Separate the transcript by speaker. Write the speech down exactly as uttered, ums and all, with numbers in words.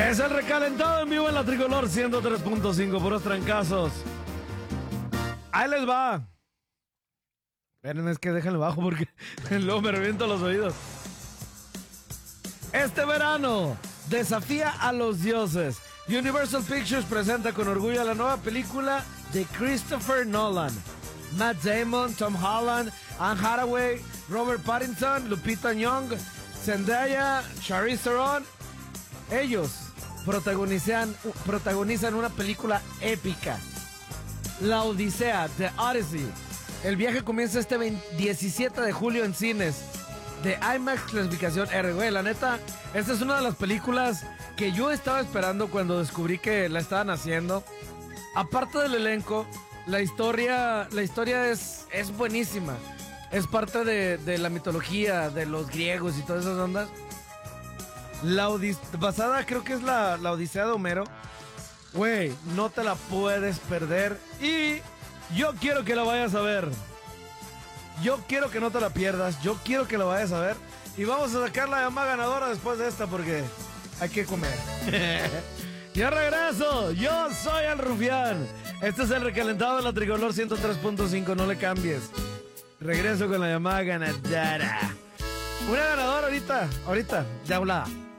Speaker 1: Es el recalentado en vivo en la Tricolor ciento tres punto cinco, puros trancazos. Ahí les va. Esperen, es que déjenlo bajo porque luego me reviento los oídos. Este verano, desafía a los dioses. Universal Pictures presenta con orgullo la nueva película de Christopher Nolan. Matt Damon, Tom Holland, Anne Hathaway, Robert Pattinson, Lupita Nyong'o, Zendaya, Charlize Theron. Ellos protagonizan, protagonizan una película épica, La Odisea, The Odyssey. El viaje comienza este diecisiete de julio en cines de IMAX clasificación R. Güey, la neta, esta es una de las películas que yo estaba esperando cuando descubrí que la estaban haciendo. Aparte del elenco, la historia, la historia es, es buenísima. Es parte de, de la mitología de los griegos y todas esas ondas. La Odisea, basada creo que es la, la Odisea de Homero. Güey, no te la puedes perder. Y yo quiero que la vayas a ver. Yo quiero que no te la pierdas. Yo quiero que la vayas a ver. Y vamos a sacar la llamada ganadora después de esta porque hay que comer. Yo regreso. Yo soy el Rufián. Este es el recalentado de la Tricolor ciento tres punto cinco. No le cambies. Regreso con la llamada ganadora. Una ganadora ahorita. Ahorita. Ya hablada.